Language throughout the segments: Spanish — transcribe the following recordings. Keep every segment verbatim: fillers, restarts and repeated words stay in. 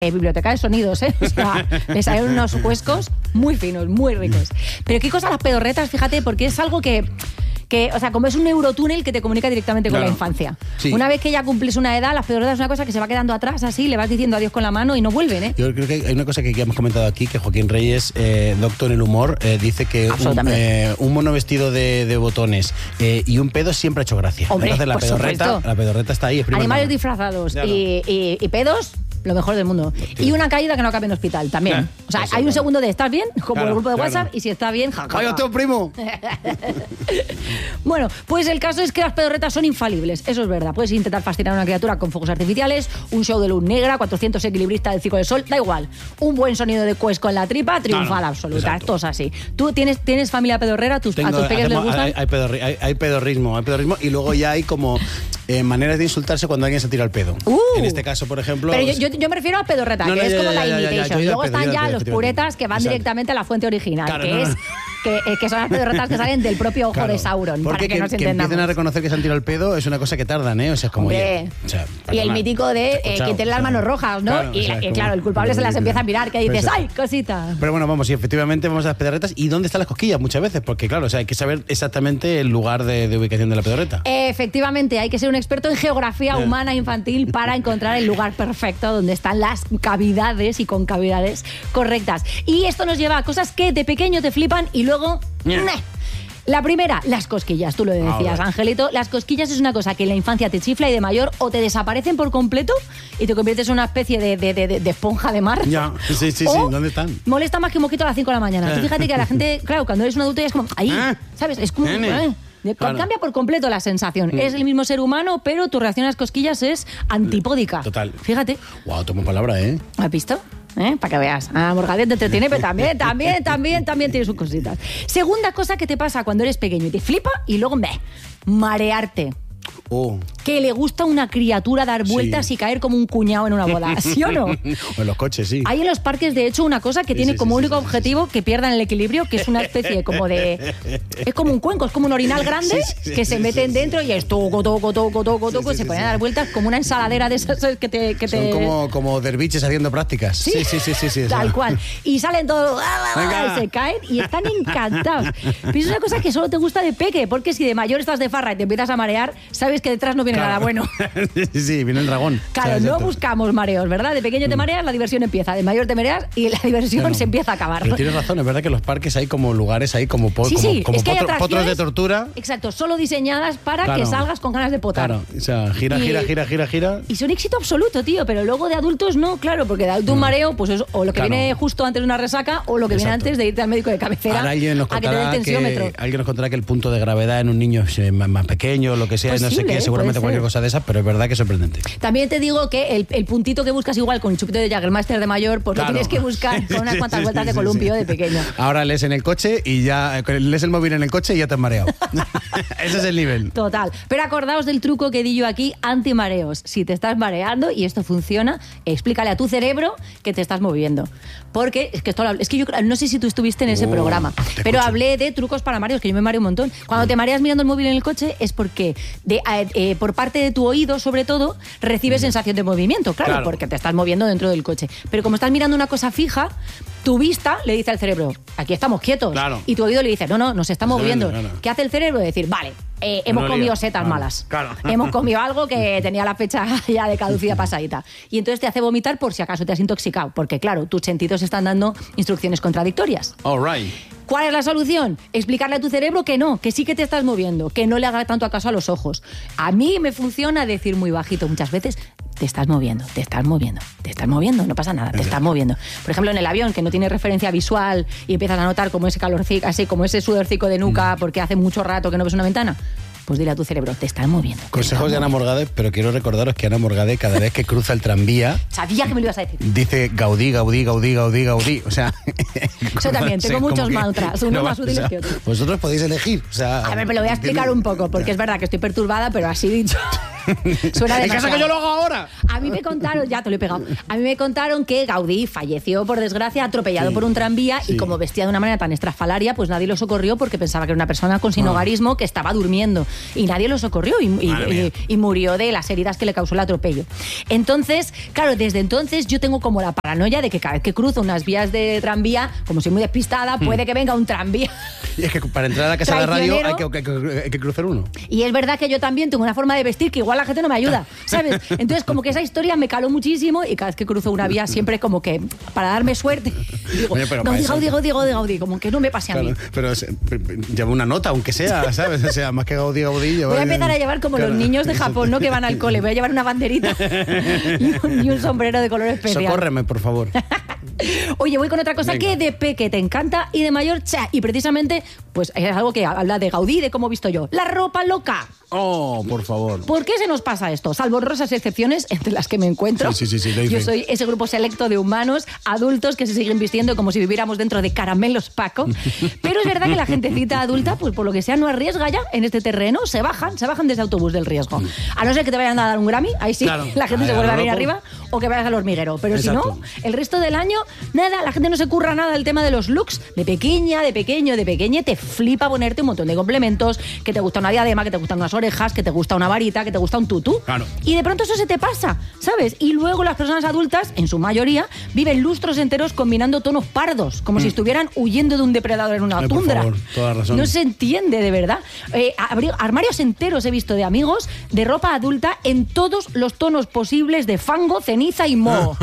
Eh, biblioteca de sonidos, ¿eh? O sea, le salen unos cuescos muy finos, muy ricos. Pero qué cosa las pedorretas, fíjate, porque es algo que... Que, o sea, como es un neurotúnel que te comunica directamente con claro. la infancia. Sí. Una vez que ya cumples una edad, las pedorretas es una cosa que se va quedando atrás, así, le vas diciendo adiós con la mano y no vuelven, ¿eh? Yo creo que hay una cosa que ya hemos comentado aquí, que Joaquín Reyes, eh, doctor en el humor, eh, dice que un, eh, un mono vestido de, de botones eh, y un pedo siempre ha hecho gracia. Hombre, Entonces la por pedorreta, supuesto. la pedorreta está ahí. Animales disfrazados Ya no. y, y, y pedos, lo mejor del mundo. Hostia. Y una caída que no cabe en hospital también. Eh, o sea, eso, hay un claro. segundo de ¿estás bien? Como Claro, el grupo de claro. WhatsApp, y si está bien, ja, ja, ja. ¡Vaya tío, primo! Bueno, pues el caso es que las pedorretas son infalibles, eso es verdad. Puedes intentar fascinar a una criatura con fuegos artificiales, un show de luz negra, cuatrocientos equilibristas del Circo del Sol, da igual. Un buen sonido de cuesco en la tripa, triunfal Claro, absoluta. exacto. Esto es así. ¿Tú tienes, tienes familia pedorrera? ¿Tus, Tengo- ¿A tus peques les hacemos- gustan? hay, hay, pedorri- hay- hay pedorrismo, hay pedorrismo y luego ya hay como eh, maneras de insultarse cuando alguien se tira el pedo. Uh. En este caso, por ejemplo... Pero yo, yo, yo me refiero a pedorreta, No, que no, es ya, como ya, la ya, ya, ya, imitation. yo ya Luego pedo, están yo ya ya pedo, los efectivamente. puretas que van Exacto. directamente a la fuente original, Claro, que no, es... no. Que, eh, que son las pedorretas que salen del propio ojo Claro, de Sauron, porque para que, que, nos que entendamos. empiecen a reconocer que se han tirado el pedo es una cosa que tardan, ¿eh? O sea, es como... Hombre. Oye, o sea, Y el perdona, mítico de te he eh, escuchado, que tiene las o sea, manos rojas, ¿no? claro, y, o sea, y como- claro, el culpable se las empieza a mirar, que dices, Pues ¡ay, cosita! Pero bueno, vamos, y efectivamente vamos a las pedorretas. ¿Y dónde están las cosquillas muchas veces? Porque claro, o sea, hay que saber exactamente el lugar de, de ubicación de la pedorreta. Efectivamente, hay que ser un experto en geografía Eh. humana infantil para encontrar el lugar perfecto donde están las cavidades y concavidades correctas. Y esto nos lleva a cosas que de pequeño te flipan y luego... Yeah. ¡neh! La primera, las cosquillas, tú lo decías, Ahora. Angelito. Las cosquillas es una cosa que en la infancia te chifla y de mayor o te desaparecen por completo y te conviertes en una especie de, de, de, de esponja de mar. Ya, sí, sí, sí, O ¿dónde están? Molesta más que un mosquito a las cinco de la mañana. Eh. Tú fíjate que a la gente, claro, cuando eres un adulto ya es como, ahí, Ah. ¿sabes? Es como... Nene. eh. De- Claro. Cambia por completo la sensación. Es el mismo ser humano, pero tu reacción a las cosquillas es antipódica. Total. Fíjate, Wow, tomo palabra, ¿eh? ¿has visto? ¿Eh? Para que veas. Ah, Morgadía te entretiene, pero también, también, también, también tiene sus cositas. Segunda cosa que te pasa cuando eres pequeño y te flipa y luego, meh, marearte. Oh. Que le gusta a una criatura dar vueltas Sí. y caer como un cuñado en una bola, ¿sí o no? O en los coches, sí. Hay en los parques, de hecho, una cosa que Sí, tiene sí, como sí, único sí, sí, objetivo que pierdan el equilibrio, que es una especie como de... Es como un cuenco, es como un orinal grande Sí, sí, sí, que se sí, meten sí, dentro y es toco, toco, toco, toco, Sí, toco, sí, y se sí, ponen sí. a dar vueltas como una ensaladera de esas que te... Que Son te... como, como derviches haciendo prácticas. Sí, sí, sí, sí. sí, Tal sí. cual. Y salen todos, Venga. y se caen y están encantados. Pero es una cosa que solo te gusta de peque, porque si de mayor estás de farra y te empiezas a marear, sabes que detrás no viene Claro. nada bueno. sí, sí, viene el dragón. Claro, O sea, no exacto. buscamos mareos, ¿verdad? De pequeño te mareas, la diversión empieza. De mayor te mareas y la diversión Claro. se empieza a acabar. Pero tienes razón, es verdad que en los parques hay como lugares ahí como, po- Sí, como, sí, como es que hay potro- potros de atracciones- tortura. Exacto, solo diseñadas para Claro. que salgas con ganas de potar. Claro, o sea, gira, Y- gira, gira, gira, gira. Y son éxito absoluto, tío, pero luego de adultos no, claro, porque de adulto un mareo, pues es o lo que Claro. viene justo antes de una resaca o lo que viene Exacto. antes de irte al médico de cabecera Ahora alguien nos a que te dé el contará tensiómetro. que, alguien nos contará que el punto de gravedad en un niño es más, más pequeño, lo que sea, no sé Posible, qué, ¿eh? seguramente Puede cualquier ser. cosa de esas, pero es verdad que es sorprendente. También te digo que el, el puntito que buscas igual con el chupito de Jaggermeister de mayor, pues Claro. lo tienes que buscar con unas Sí, cuantas sí, vueltas sí, de sí, columpio sí. de pequeño. Ahora lees en el coche y ya eh, lees el móvil en el coche y ya te has mareado. Ese es el nivel. Total. Pero acordaos del truco que di yo aquí, antimareos. Si te estás mareando y esto funciona, explícale a tu cerebro que te estás moviendo. Porque es que esto lo hablé- es que yo creo- no sé si tú estuviste en ese Oh, programa, te pero escucho. hablé de trucos para mareos, que yo me mareo un montón. Cuando te mareas mirando el móvil en el coche es porque de, eh, eh, por parte de tu oído, sobre todo, recibes sensación de movimiento, claro, Claro. porque te estás moviendo dentro del coche. Pero como estás mirando una cosa fija, tu vista le dice al cerebro, aquí estamos quietos. Claro. Y tu oído le dice, no, no, nos está Está moviendo. bien, claro. ¿Qué hace el cerebro? Decir, vale, eh, hemos No lío. comido setas Claro. malas. Claro. Hemos comido algo que tenía la fecha ya de caducidad pasadita. Y entonces te hace vomitar por si acaso te has intoxicado. Porque claro, tus sentidos están dando instrucciones contradictorias. All right. ¿Cuál es la solución? Explicarle a tu cerebro que no, que sí que te estás moviendo, que no le haga tanto caso a los ojos. A mí me funciona decir muy bajito muchas veces, te estás moviendo, te estás moviendo, te estás moviendo, no pasa nada, te estás moviendo. Por ejemplo, en el avión, que no tiene referencia visual y empiezas a notar como ese calorcico, así como ese sudorcico de nuca porque hace mucho rato que no ves una ventana, pues dile a tu cerebro, te estás moviendo. te Consejos estás de Ana moviendo. Morgade, pero quiero recordaros que Ana Morgade, cada vez que cruza el tranvía, Sabía que me lo ibas a decir. dice Gaudí, Gaudí, Gaudí, Gaudí, Gaudí. O sea, Yo también, tengo como muchos que mantras, uno no más va- útiles o sea, que otros. Vosotros podéis elegir. O sea, A ver, me lo voy a explicar dime- un poco, porque es verdad que estoy perturbada, pero así dicho. Suena demasiado. ¿En casa que yo lo hago ahora? A mí me contaron, ya te lo he pegado, a mí me contaron que Gaudí falleció, por desgracia, atropellado sí, por un tranvía sí. y como vestía de una manera tan estrafalaria, pues nadie lo socorrió porque pensaba que era una persona con sinogarismo que estaba durmiendo y nadie lo socorrió y, y, y, y murió de las heridas que le causó el atropello. Entonces, claro, desde entonces yo tengo como la paranoia de que cada vez que cruzo unas vías de tranvía, como soy muy despistada, hmm. puede que venga un tranvía. Y es que para entrar a la casa de la radio hay que, hay, que, hay que cruzar uno. Y es verdad que yo también tengo una forma de vestir que igual la gente no me ayuda, ¿sabes? Entonces como que esa historia me caló muchísimo y cada vez que cruzo una vía siempre como que para darme suerte digo, Oye, pero Gaudí, Gaudí, Gaudí, Gaudí, Gaudí, como que no me pase a claro, mí. Pero lleva una nota, aunque sea, ¿sabes? O sea, más que Gaudí, Gaudí. Lleva... Voy a empezar a llevar como claro. los niños de Japón, ¿no? Que van al cole. Voy a llevar una banderita y un, y un sombrero de color especial. Socórreme, por favor. Oye, voy con otra cosa Venga. que de peque te encanta y de mayor, cha. Y precisamente, pues es algo que habla de Gaudí, de cómo he visto yo. La ropa loca. Oh, por favor. ¿Por qué se nos pasa esto? Salvo honrosas excepciones entre las que me encuentro. Sí, sí, sí, sí, yo soy ese grupo selecto de humanos, adultos, que se siguen vistiendo como si viviéramos dentro de Caramelos Paco. Pero es verdad que la gentecita adulta, pues por lo que sea, no arriesga ya en este terreno. Se bajan, se bajan de ese autobús del riesgo. A no ser que te vayan a dar un Grammy, ahí sí, claro. la gente Ay, se vuelve a venir arriba, o que vayas al hormiguero. Pero Exacto. si no, el resto del año, nada, la gente no se curra nada el tema de los looks. De pequeña, de pequeño, de pequeña, te flipa ponerte un montón de complementos, que te gusta una diadema, que te gustan unas orejas, que te gusta una varita, que te gusta un tutú. Claro. Y de pronto eso se te pasa, ¿sabes? Y luego las personas adultas, en su mayoría, viven lustros enteros combinando tonos pardos, como mm. si estuvieran huyendo de un depredador en una Ay, tundra. Por favor, toda razón. No se entiende, de verdad. Eh, armarios enteros he visto de amigos de ropa adulta en todos los tonos posibles de fango, ceniza y moho.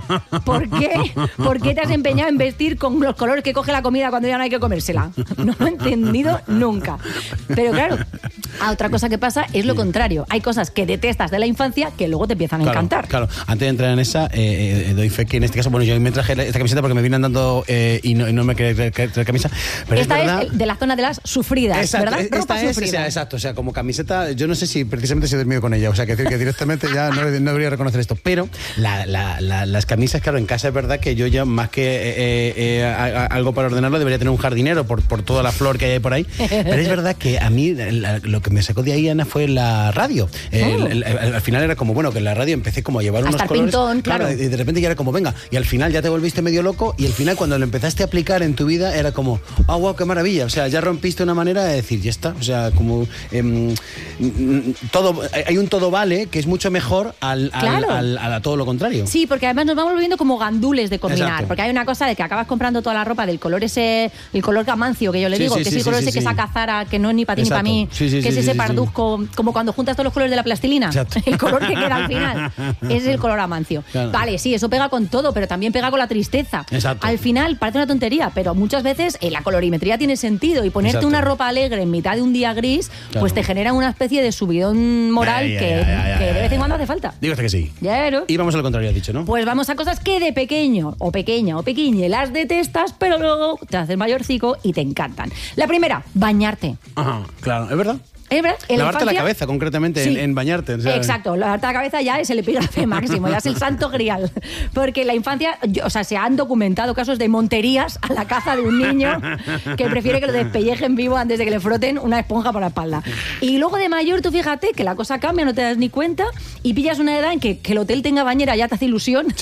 ¿Por qué? ¿Por qué te has empeñado en vestir con los colores que coge la comida cuando ya no hay que comérsela? No lo he entendido nunca. Pero claro, a otra cosa que pasa es lo contrario. Hay cosas que detestas de la infancia que luego te empiezan a claro, encantar. Claro, antes de entrar en esa, eh, eh, doy fe que en este caso, bueno, yo me traje esta camiseta porque me vienen dando eh, y, no, y no me quería traer camisa. Pero esta es, verdad, es de la zona de las sufridas, exacto, ¿verdad? Esta Ropa es, sufrida. O sea, exacto, o sea, como camiseta, yo no sé si precisamente se he dormido con ella, o sea, que, que directamente ya no, no debería reconocer esto, pero la, la, la, las camisas, claro, en casa es verdad que yo ya más que eh, eh, a, a, algo para ordenarlo debería tener un jardinero por, por toda la flor que hay por ahí, pero es verdad que a mí la, lo que me sacó de ahí, Ana, fue la radio. Eh, oh. el, el, el, al final era como, bueno, que en la radio empecé como a llevar Hasta unos el colores. Pintón, claro. claro. Y de repente ya era como, venga, y al final ya te volviste medio loco y al final cuando lo empezaste a aplicar en tu vida era como, ah, oh, wow, qué maravilla. O sea, ya rompiste una manera de decir, ya está. O sea, como eh, todo, hay un todo vale que es mucho mejor al, claro. al, al, al, a todo lo contrario. Sí, porque además nos vamos volviendo como gandules de combinar. Exacto. Porque hay una cosa de que acabas comprando toda la ropa del color ese, el color camancio que yo le sí, digo, sí, que sí, es el color sí, ese sí, que sí. saca Zara, que no es ni para ti ni para mí, sí, sí, que es sí, ese sí, parduzco, sí. como cuando juntas todos los colores de la plastilina. Exacto. El color que queda al final es el color amancio. Claro. Vale, sí, eso pega con todo, pero también pega con la tristeza. Exacto. Al final parece una tontería, pero muchas veces eh, la colorimetría tiene sentido y ponerte Exacto. una ropa alegre en mitad de un día gris, claro. pues te genera una especie de subidón moral ay, que, ay, ay, que ay, de vez en cuando hace falta. Digo que sí. Claro. Y vamos al contrario, has dicho, ¿no? Pues vamos a cosas que de pequeño o pequeña o pequeñe las detestas, pero luego te haces mayorcico y te encantan. La primera, bañarte. Ajá, claro, es verdad. ¿Es verdad? En lavarte la, la cabeza, concretamente, sí. en, en bañarte. O sea, exacto, lavarte la cabeza ya es el epígrafe máximo, ya es el santo grial. Porque en la infancia, yo, o sea, se han documentado casos de monterías a la caza de un niño que prefiere que lo despellejen vivo antes de que le froten una esponja por la espalda. Y luego de mayor, tú fíjate que la cosa cambia, no te das ni cuenta, y pillas una edad en que, que el hotel tenga bañera ya te hace ilusión. Sí.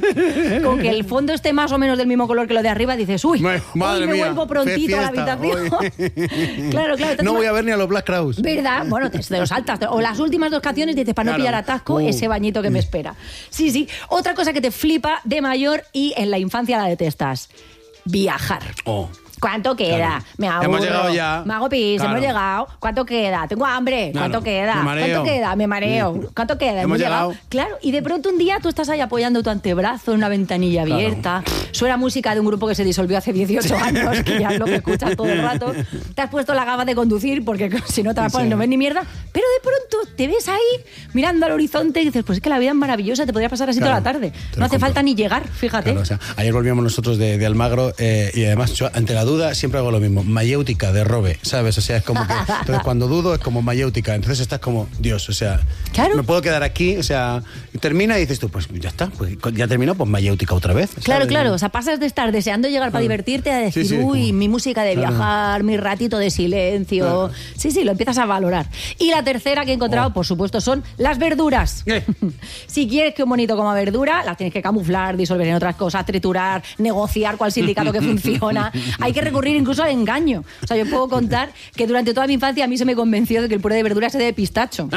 Con que el fondo esté más o menos del mismo color que lo de arriba, dices, uy, Madre hoy me mía, vuelvo prontito a la habitación. claro, claro. No voy a ver ni a los Black Crowes. ¿Verdad? Bueno, te, te lo saltas. O las últimas dos canciones dices, para no claro. pillar atasco, uh. ese bañito que me espera. Sí, sí. Otra cosa que te flipa de mayor y en la infancia la detestas. Viajar. Oh. ¿Cuánto queda? Claro. Me aburro. Hemos llegado ya. Me hago pis, claro. hemos llegado. ¿Cuánto queda? Tengo hambre. Claro. ¿Cuánto queda? Me mareo. ¿Cuánto queda? Me mareo. ¿Cuánto queda? Hemos, hemos llegado. llegado. Claro, y de pronto un día tú estás ahí apoyando tu antebrazo en una ventanilla claro. abierta. Suena música de un grupo que se disolvió hace dieciocho años, que ya es lo que escuchas todo el rato. Te has puesto la gafa de conducir, porque si no te la pones sí. no ves ni mierda. Pero de pronto te ves ahí mirando al horizonte y dices, pues es que la vida es maravillosa, te podría pasar así claro. toda la tarde. No hace compro. falta ni llegar, fíjate. Claro, o sea, ayer volvíamos nosotros de, de Almagro eh, y además yo, ante la duda siempre hago lo mismo, mayéutica de robe, ¿sabes? O sea, es como que, entonces cuando dudo es como mayéutica, entonces estás como, Dios, o sea, claro. me puedo quedar aquí, o sea, termina y dices tú, pues ya está, pues ya terminó, pues mayéutica otra vez. ¿Sabes? Claro, claro, o sea, pasas de estar deseando llegar para divertirte a decir, sí, sí, uy, como, mi música de claro. viajar, mi ratito de silencio. Claro. Sí, sí, lo empiezas a valorar. Y la tercera que he encontrado, oh. por supuesto, son las verduras. ¿Qué? Si quieres que un bonito coma verdura, las tienes que camuflar, disolver en otras cosas, triturar, negociar cuál sindicato que funciona. Hay que recurrir incluso al engaño. O sea, yo puedo contar que durante toda mi infancia a mí se me convenció de que el puré de verduras es de pistacho.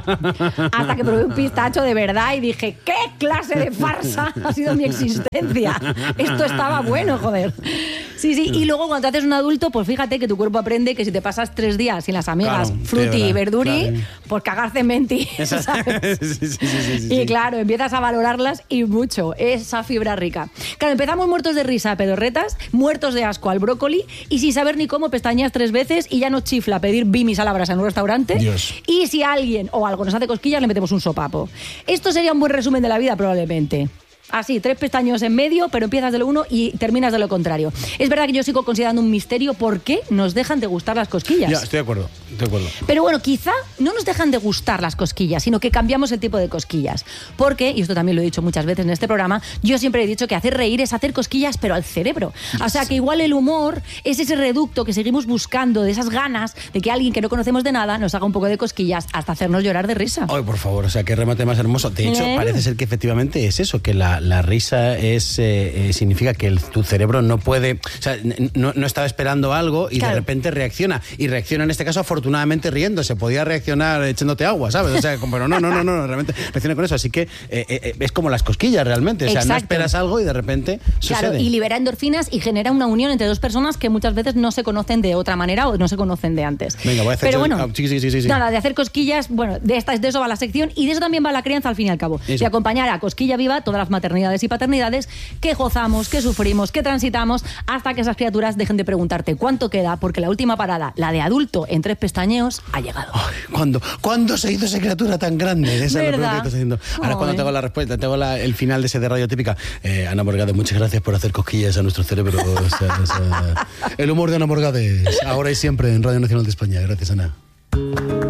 Hasta que probé un pistacho de verdad y dije, ¿qué clase de farsa ha sido mi existencia? Esto estaba bueno, joder. Sí, sí, y luego cuando te haces un adulto, pues fíjate que tu cuerpo aprende que si te pasas tres días sin las amigas claro, fruti y verduri, claro. pues cagarse en menti, ¿sabes? sí, sí, sí, sí, sí, y claro, empiezas a valorarlas y mucho, esa fibra rica. Claro, empezamos muertos de risa a pedorretas, muertos de asco al brócoli y sin saber ni cómo pestañeas tres veces y ya no chifla pedir bimis a la brasa en un restaurante. Dios. Y si alguien o algo nos hace cosquillas, le metemos un sopapo. Esto sería un buen resumen de la vida probablemente. Así, tres pestaños en medio, pero empiezas de lo uno y terminas de lo contrario. Es verdad que yo sigo considerando un misterio por qué nos dejan de gustar las cosquillas. Ya, estoy de acuerdo, estoy de acuerdo. Pero bueno, quizá no nos dejan de gustar las cosquillas, sino que cambiamos el tipo de cosquillas. Porque, y esto también lo he dicho muchas veces en este programa, yo siempre he dicho que hacer reír es hacer cosquillas, pero al cerebro. Yes. O sea, que igual el humor es ese reducto que seguimos buscando, de esas ganas de que alguien que no conocemos de nada nos haga un poco de cosquillas hasta hacernos llorar de risa. Ay, por favor, o sea, qué remate más hermoso. De hecho, ¿Eh? parece ser que efectivamente es eso, que la, la risa es eh, eh, significa que el, tu cerebro no puede, o sea, no, no estaba esperando algo y claro. de repente reacciona. Y reacciona en este caso afortunadamente riéndose. Podía reaccionar echándote agua, ¿sabes? O sea, pero no, no, no, no, realmente reacciona con eso. Así que eh, eh, es como las cosquillas realmente. O sea, Exacto. no esperas algo y de repente sucede. Claro, y libera endorfinas y genera una unión entre dos personas que muchas veces no se conocen de otra manera o no se conocen de antes. Venga, voy a hacer Pero bueno, oh, sí, sí, sí, sí. nada, de hacer cosquillas, bueno, de, esta, de eso va la sección y de eso también va la crianza al fin y al cabo. Eso. De acompañar a Cosquilla Viva todas las maternidades y paternidades que gozamos, que sufrimos, que transitamos hasta que esas criaturas dejen de preguntarte cuánto queda, porque la última parada, la de adulto en tres pestañeos, ha llegado. Ay, ¿cuándo, ¿Cuándo se hizo esa criatura tan grande? Esa es la pregunta que estás haciendo. Ahora Ay. cuando tengo la respuesta, tengo la, el final de ese de Radio Típica. Eh, Ana Morgade, muchas gracias por hacer cosquillas a nuestro cerebro. O sea, o sea, el humor de Ana Morgade, ahora y siempre en Radio Nacional de España. Gracias, Ana.